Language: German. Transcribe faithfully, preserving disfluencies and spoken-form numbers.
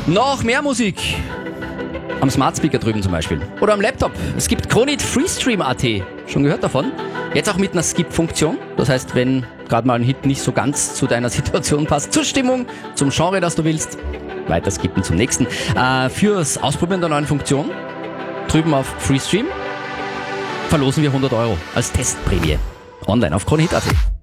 Noch mehr Musik. Am Smart Speaker drüben zum Beispiel. Oder am Laptop. Es gibt Kronit Freestream Punkt at. Schon gehört davon? Jetzt auch mit einer Skip-Funktion. Das heißt, wenn gerade mal ein Hit nicht so ganz zu deiner Situation passt, zur Stimmung, zum Genre, das du willst, weiter skippen zum nächsten. Äh, fürs Ausprobieren der neuen Funktion, drüben auf Freestream, verlosen wir hundert Euro als Testprämie. Online auf Kronit Punkt at.